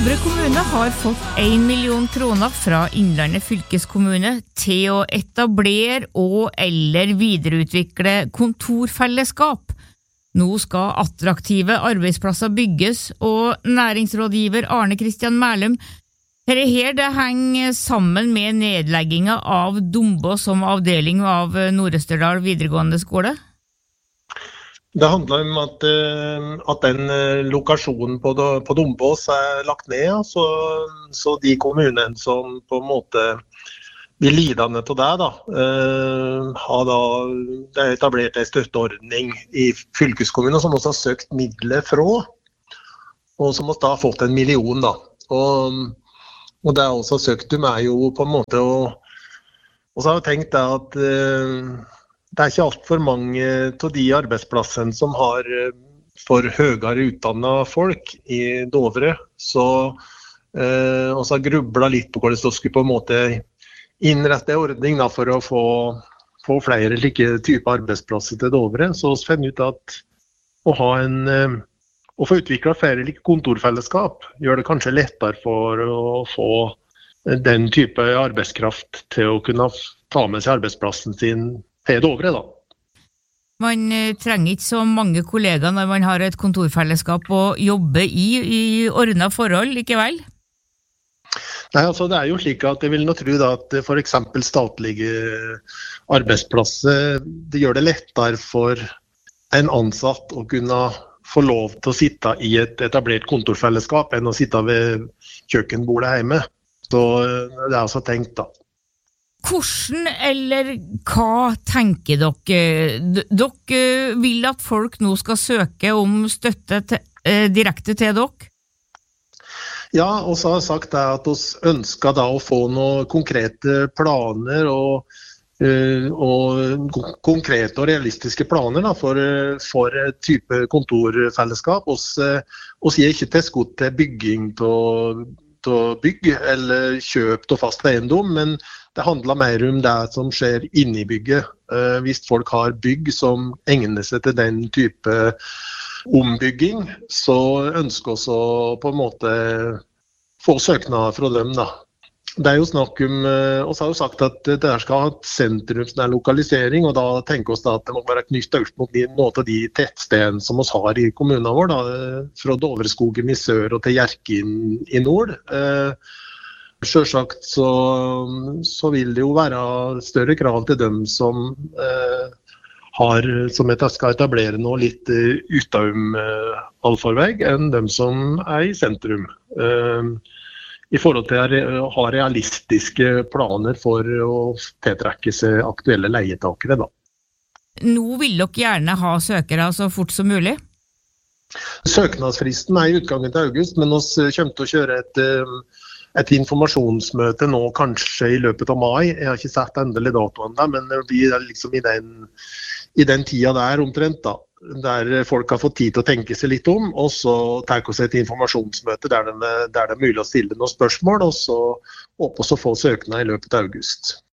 Dovre kommune har fått 1 million kroner fra Innlandet fylkeskommune til å etablere og eller videreutvikle kontorfellesskap. Nå skal attraktive arbeidsplasser bygges, og næringsrådgiver Arne Kristian Mælum, her det henger sammen med nedleggingen av Dombås som avdeling av Nord-Østerdal videregående skole? Det handler om at den lokasjonen på Dombås lagt ned, så de kommunene som på en måte blir lidende til det, har det etablert en støtteordning i fylkeskommunen som også har søkt midler fra, og som også har fått 1 million. Og det også søkt om jo på en måte, og så har jeg tenkt at det ikke alt for mange av de arbeidsplassene som har for høyere utdannet folk i Dovre, så har grublet litt på hvordan det skulle på en måte innrette ordning for å få flere like typer arbeidsplasser til Dovre. Så vi finner ut at å få utviklet flere like kontorfellesskap gjør det kanskje lettere for å få den type arbeidskraft til å kunne ta med seg arbeidsplassen sin til Dovre. Man trenger ikke så mange kollegaer når man har et kontorfellesskap å jobbe i ordnet forhold, likevel? Nei, altså det jo slik at jeg vil nå tro at for eksempel statlige arbeidsplasser, det gjør det lettere for en ansatt å kunne få lov til å sitte i et etablert kontorfellesskap enn å sitte ved kjøkkenbordet hjemme. Så det altså tenkt Hvordan eller hva tenker dere? Dere vil at folk nå skal søke om støtte direkte til dere? Ja, og så har jeg sagt at vi ønsker å få noen konkrete planer og konkrete og realistiske planer for type kontorfellesskap. Vi gir ikke tilskudd til bygging av bygg eller kjøp av fast eiendom, men det handler mer om det som skjer inne i bygget. Hvis folk har bygg som egner seg til den type ombygging, så ønsker vi å på en måte få søknader fra dem. Det jo snakk om, og så har jo sagt at det skal ha et sentrumslokalisering, og da tenker vi at det må være knyttet opp mot noen av de tettstedene som vi har i kommunen vår, fra Dovreskogen i sør og til Hjerkinn i nord. Selvsagt så vil det jo være større krav til dem som skal etablere noe litt utenom allfarveg enn dem som i sentrum. I forhold til å ha realistiske planer for å tiltrekke seg aktuelle leietakere. Nå vil dere gjerne ha søkere så fort som mulig? Søknadsfristen i utgangen til august, men vi kommer til å kjøre et informasjonsmøte nå kanskje i løpet av mai. Jeg har ikke sett endelig datoen da, men det blir liksom i den tida der omtrent der folk har fått tid til å tenke seg litt om, og så tar vi et informasjonsmøte der det mulig å stille noen spørsmål, og så håper vi å få søknad i løpet av august.